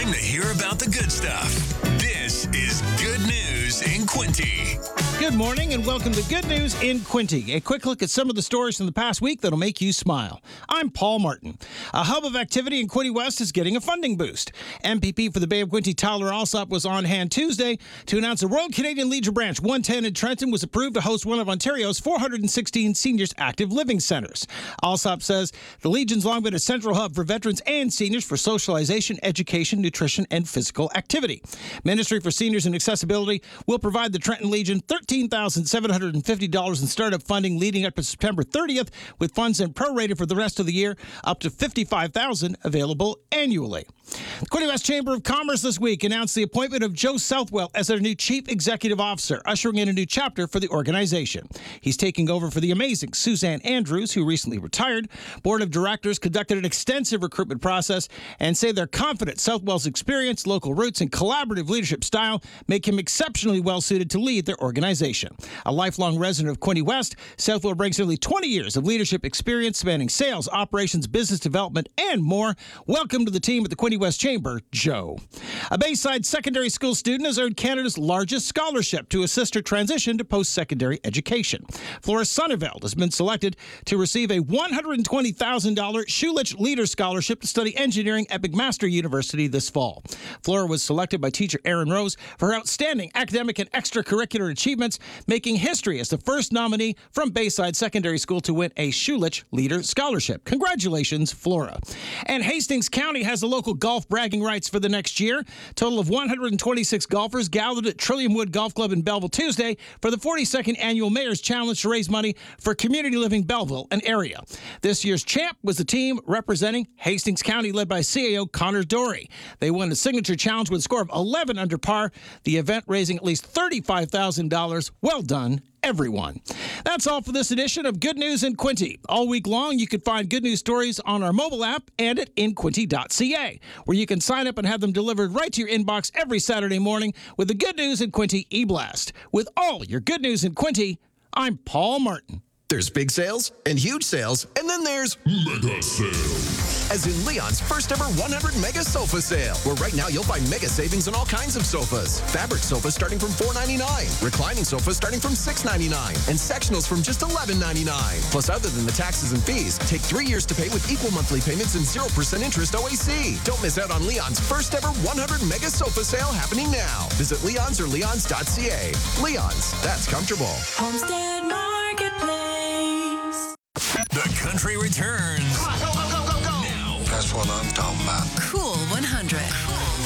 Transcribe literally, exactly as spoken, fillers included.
time to hear about the good stuff. This is Good News in Quinty. Good morning and welcome to Good News in Quinty. A quick look at some of the stories from the past week that'll make you smile. I'm Paul Martin. A hub of activity in Quinty West is getting a funding boost. M P P for the Bay of Quinty, Tyler Alsop, was on hand Tuesday to announce the Royal Canadian Legion Branch one ten in Trenton was approved to host one of Ontario's four hundred sixteen seniors active living centres. Alsop says the Legion's long been a central hub for veterans and seniors for socialization, education, nutrition, and physical activity. Ministry for Seniors and Accessibility will provide the Trenton Legion thirteen thousand seven hundred fifty dollars in startup funding leading up to September thirtieth, with funds then prorated for the rest of the year, up to fifty-five thousand dollars available annually. The Quinty West Chamber of Commerce this week announced the appointment of Joe Southwell as their new Chief Executive Officer, ushering in a new chapter for the organization. He's taking over for the amazing Suzanne Andrews, who recently retired. Board of Directors conducted an extensive recruitment process and say they're confident Southwell's experience, local roots, and collaborative leadership style make him exceptionally well-suited to lead their organization. A lifelong resident of Quinty West, Southwell brings nearly twenty years of leadership experience spanning sales, operations, business development, and more. Welcome to the team at the Quinty West Chamber, Joe. A Bayside secondary school student has earned Canada's largest scholarship to assist her transition to post-secondary education. Flora Sonneveld has been selected to receive a one hundred twenty thousand dollars Schulich Leader Scholarship to study engineering at McMaster University this fall. Flora was selected by teacher Aaron Rose for her outstanding academic and extracurricular achievements, making history as the first nominee from Bayside Secondary School to win a Schulich Leader Scholarship. Congratulations, Flora. And Hastings County has the local golf bragging rights for the next year. Total of one hundred twenty-six golfers gathered at Trillium Wood Golf Club in Belleville Tuesday for the forty-second Annual Mayor's Challenge to raise money for Community Living Belleville and area. This year's champ was the team representing Hastings County, led by C A O Connor Dory. They won the signature challenge with a score of eleven under par, the event raising at least thirty-five thousand dollars. Well done, everyone. That's all for this edition of Good News in Quinty. All week long, you can find good news stories on our mobile app and at in quinty dot c a, where you can sign up and have them delivered right to your inbox every Saturday morning with the Good News in Quinty e-blast. With all your Good News in Quinty, I'm Paul Martin. There's big sales and huge sales, and then there's mega sales. As in Leon's first ever one hundred mega sofa sale, where right now you'll find mega savings on all kinds of sofas. Fabric sofas starting from four ninety-nine, reclining sofas starting from six ninety-nine, and sectionals from just eleven ninety-nine. Plus, other than the taxes and fees, take three years to pay with equal monthly payments and zero percent interest O A C. Don't miss out on Leon's first ever one hundred mega sofa sale happening now. Visit Leon's or leons dot c a. Leon's, that's comfortable. Homestead Marketplace. The country returns. Come on, go, go, go, go, go. Now. That's what I'm talking about. Cool one hundred.